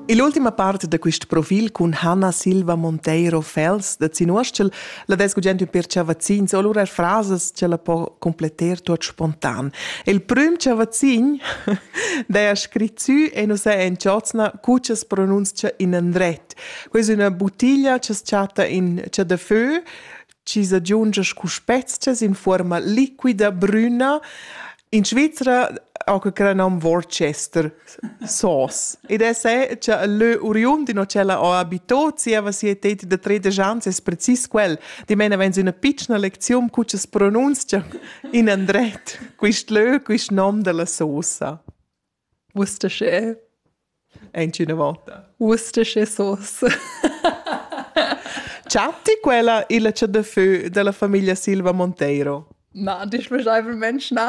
E l'ultima parte da questo profil con Hanna Silva Monteiro Fels da Zinuoschel la desgugent un per chavazins o allora frases ce la può completer tot spontan. E il prim chavazin da ha scrittu e non sa en chotsna cuches pronuncia in andret. Questa è una bottiglia che schatta in che da feu ci s'aggiunge cu spezies in forma liquida bruna. In Svizzera ho che nom Worcester sauce. Ed è se che le oriundi no ce la ho abitot si ava si eteti da 13 ans es precis quel. Di mena wenn una piccina lezione cu che pronuncia in andret quist nom della sauce. Worcestershire. Una volta. Worcestershire sauce. Chatti quella il che de feu della famiglia Silva Monteiro. Na, das beschreiben Mensch na.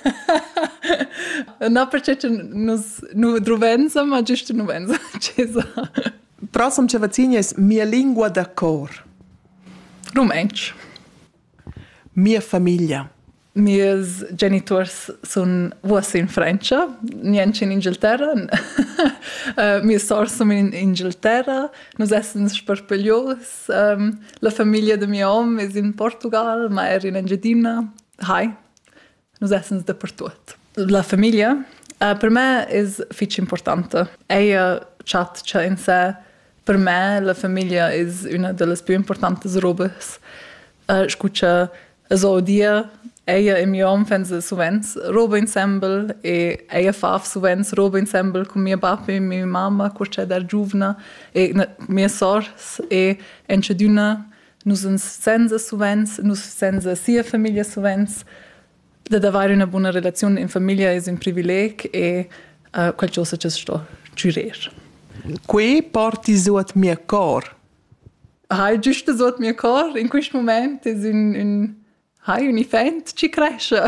Na, perché nos nu drovenza, ma giusto nu venza. Prossimo chavazin es mia lingua da cor. Rumensch. Mia famiglia. Miei genitors sono vuosi in Francia, niente in Inghilterra. Mie sorelle sono in Inghilterra, noi siamo sparpaglios. La famiglia di mio uomo è in Portugal, ma è in Engadina. Hai, noi siamo dappertutto. La famiglia per me è molto importante. È chat c'è in sé. Per me la famiglia è una delle più importanti robe. Scuccia so dia. Eia e mio uomo fanno sovens roba insieme e eia fa sovens roba insieme con mio papà e mia mamma quando c'è da giovane e mia sorella e enceduna noi siamo senza sovens, noi senza sia famiglia sovens. Da avere una buona relazione in famiglia è un privilegio e qualcosa che sto giurare. Qui porti su al mio cor? Giusto su al mio cor, in questo momento è un evento ci cresce.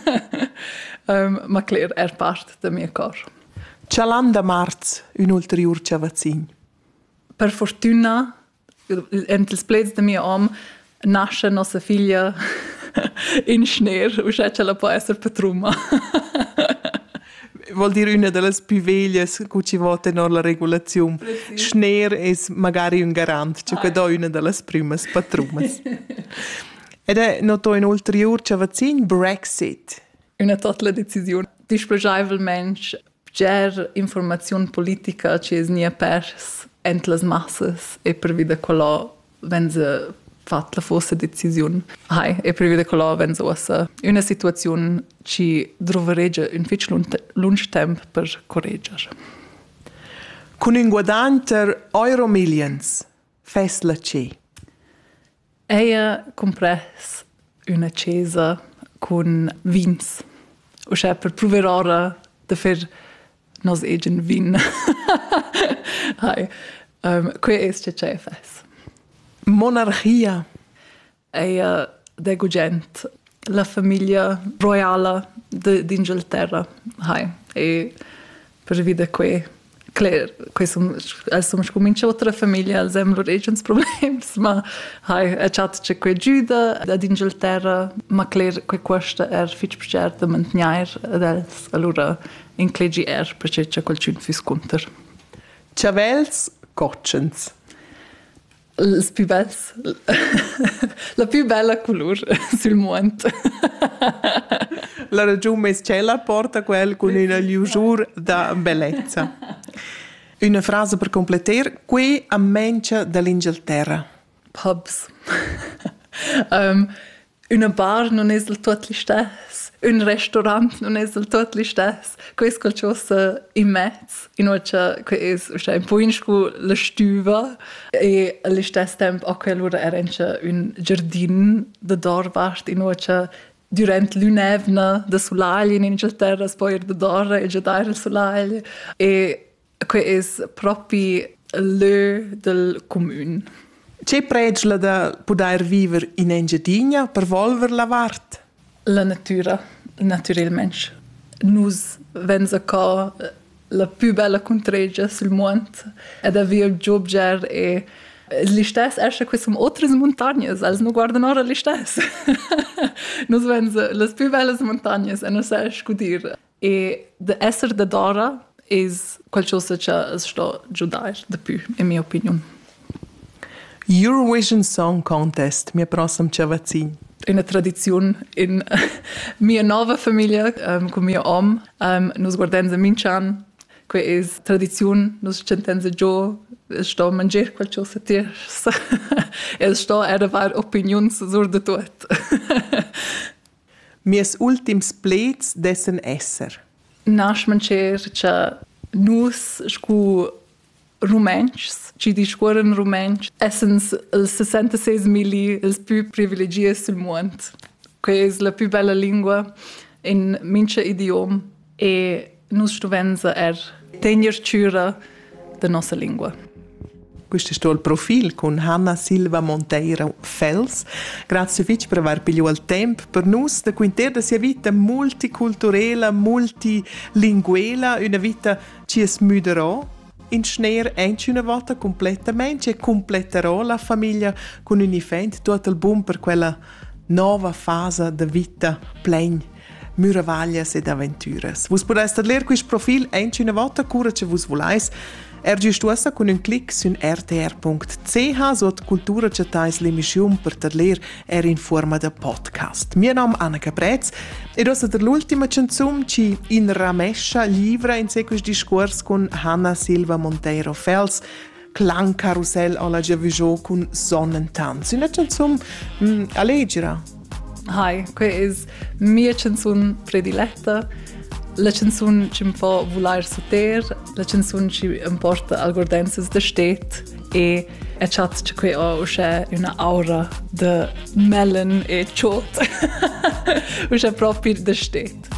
Ma claro, è parte del mio cor. C'è l'anno da marzo un ulteriore chavazin? Per fortuna, entro il plezzo del mio uomo, nasce nostra figlia in Schneer, e ce la può essere patruma. Vuol dire una delle più veglie che ci vota la regolazione. Schneer è magari un garant, cioè che è una delle prime patrumas. Ed è noto in ulteriore chavazin Brexit. Una totale decisione. Dispregiabilmente, c'è informazione politica che è nie pers entre le masses e per vide quello wenn se fatta la fosse decisione. E per vide quello wenn se ossa una situazione ci troveregge un fitch lunch tempo per correggere. Con un guadagno Euro Millions, festa c'è. Eia compress una chiesa con vins. O c'è per provare di fare nos egen vin. Qui è che c'è fes. Monarchia. Eia degugent la famiglia royale d'Inghilterra. E per vide qui claro, somos comincia outra família, eles têm origins problemas, mas é chato que com ajuda da Inglaterra, mas claro que custa é muito pesado de manter eles, allora includi perché c'è qualcuno fi sconter. Chavels Cotchens. Les più belles, la più bella color sul mondo. La ragione mescella porta quel con una liusura da bellezza. Una frase per completare, qui a mencia dell'Inghilterra. Pubs. Una bar non è del tutto lo stesso. Un restaurant non è del tutto lo stesso. Questo è qualcosa in mezzo. Inoltre, questo è un po' in la stuva e allo stesso tempo anche allora era un giardino da dorvart. Inoltre, durante l'unevna da solaglia in Inghilterra, poi da dorre e già dare il solaglia. E questo è proprio l'e del comune. C'è pregla da poter vivere in Engadina per volver la vart? La natura, naturalmente. Nus venza qua la più bella contreggia sul mondo ed avvia il giobger e li stessi esce queste altre montagne, als non guardano ora li stessi. Nus venza le più belle montagne e non sai scudir. E de essere da Dora es qualcosa che sto giudar da più, in mia opinione. Eurovision Song Contest, mia prossima cavazzin. Una tradizione in mia nuova famiglia, con mio om, nos guardiamo a Minchan, que è tradizione, nos sentiamo già, sto a mangiare qualcosa tiers, e sto a arrivare opinioni su di tutto. Mias ultims plets dessen esser. Nas mangiare, che nus scu rumänsch, ci discorren rumänsch, essens il 66 mili ils più privilegiati sul mondo. Que è la più bella lingua in mince idiom e nus stuvenza tenir cura da nostra lingua. Questo è il profilo con Hanna Silva Monteiro Fels. Grazie Fitch per aver pigliato il tempo per noi da quinter da sia vita multiculturale, multilinguale, una vita che es müderò in schneer anche una volta completamente e completerò la famiglia con un evento tutto il boom per quella nuova fase di vita plein muravaglias ed avventuras. Vos podeste ler questo profilo anche una volta cura che vos volais. Giustosa con un clic su rtr.ch sotto cultura che tais l'emissione per ler in forma di podcast. Mio nome è Anna Caprez e questa è l'ultima canzone che in ramescia livra in questo discorso con Hanna Silva Monteiro Fels, Klang Karussell alla Giavigiò con Sonnentanz. Una canzone alleggera. Hi, questa è mia canzone prediletta. La canzone ci fa volar soter, la canzone ci importa al guardenses da stet e chat che qui c'è una aura de melon e chot. C'è proprio da stet.